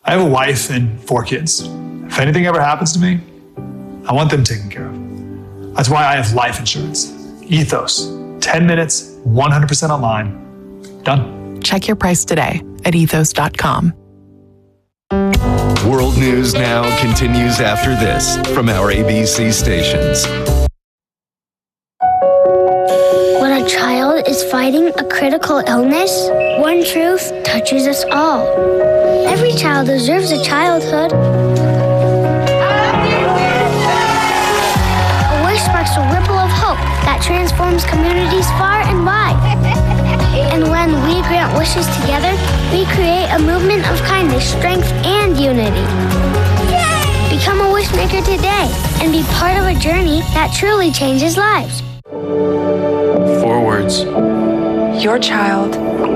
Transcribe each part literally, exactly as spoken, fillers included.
I have a wife and four kids. If anything ever happens to me, I want them taken care of. That's why I have life insurance. Ethos. ten minutes, one hundred percent online. Done. Check your price today at ethos dot com. World News Now continues after this from our A B C stations. When a child is fighting a critical illness, one truth touches us all. Every child deserves a childhood. A wish sparks a ripple of hope that transforms communities far and wide. And when we grant wishes together, we create a movement of kindness, strength, and unity. Yay! Become a wish maker today and be part of a journey that truly changes lives. Four words. Your child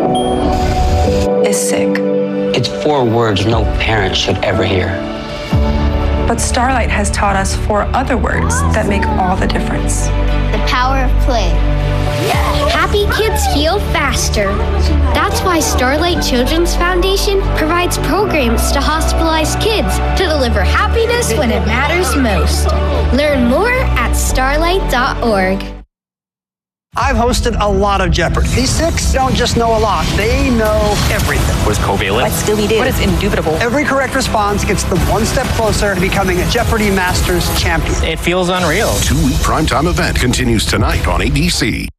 is sick. It's four words no parent should ever hear. But Starlight has taught us four other words that make all the difference. The power of play. Happy kids heal faster. That's why Starlight Children's Foundation provides programs to hospitalized kids to deliver happiness when it matters most. Learn more at starlight dot org. I've hosted a lot of Jeopardy. These six don't just know a lot, they know everything. What is covalent? What's Scooby-Doo? What is indubitable? Every correct response gets them one step closer to becoming a Jeopardy Masters champion. It feels unreal. Two-week primetime event continues tonight on A B C.